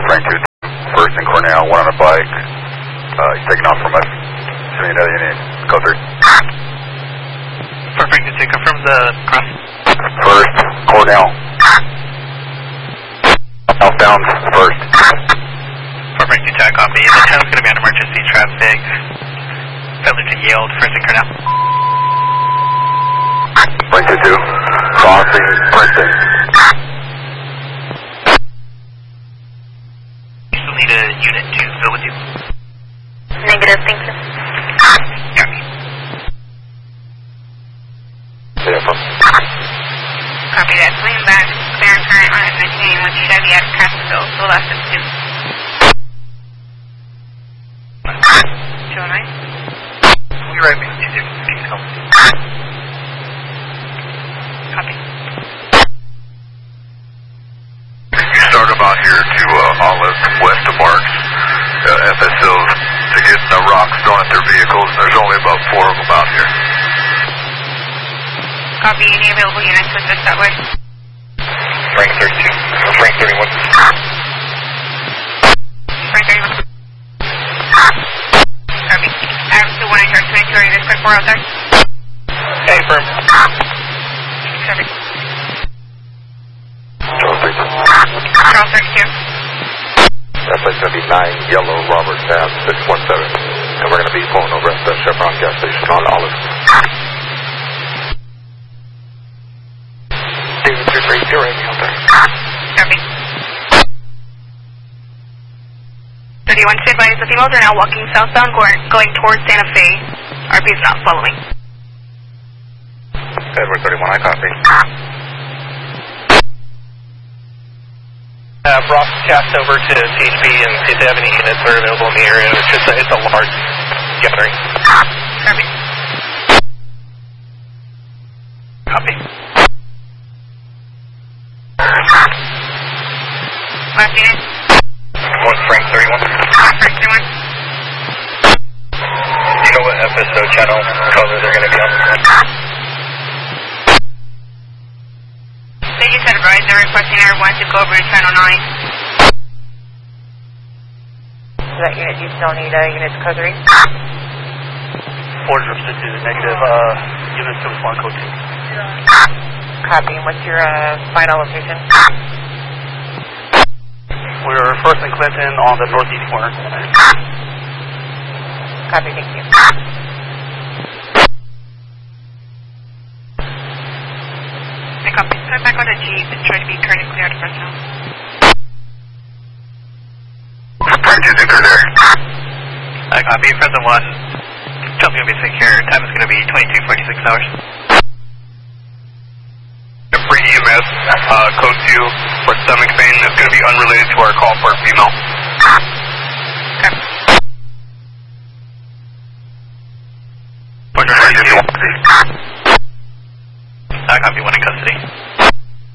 Frank 2, first in Cornell, one on a bike. He's taking off from us. Send me another unit. Code 3. Frank 2, confirm the cross. First, Cornell. Southbound, first. Frank 2, copy. The town's going to be on emergency traffic. Failure to yield, first in Cornell. Frank 2, crossing Princeton. You still need a unit to fill with you? Negative, thank you. Copy. Copy that. Swing back, clear current on S19 with Chevy at Castroville, so left of 2. 209? We right behind you, David. Can you help? Copy. You start them out here to Olive, west of Marks. FSOs to get the rocks thrown at their vehicles. There's only about 4 of them out here. Copy. Any available units to assist that way? Frank 32. Frank 31. Frank 31. Copy. I have the one I heard to make sure there's quick 4 out there. Hey, firm. Copy. Charles 32. Charles 32. That's like 79 Yellow Robert Tab 617. And we're going to be pulling over at the Chevron gas station on Olive. David 2-3, you're right out there. Copy. 31, stay advised. The females are now walking southbound going towards Santa Fe. RP is not following. Edward 31, I copy. Broadcast over to CHP and see if they have any units that are available in the area. It's a large gathering. Copy. Copy. Last unit. One Frank 31. Frank 31. You know what FSO channel colors are going to be on? They just advised they're requesting everyone to go over to channel 9. That unit, you still need unit code 3? Orders substituted negative. Units to respond code 2. Copy. And what's your final location? We're first in Clinton on the northeast corner. Copy, thank you. I copy. Step back on the Jeep and try to be current and clear to personnel. Frank 2, they're there. I copy. Present 1. Tell me to be secure. Time is going to be 22:46 hours. The free EMS, code 2 for stomach pain is going to be unrelated to our call for a female. Okay. What are you doing? I copy. 1 in custody.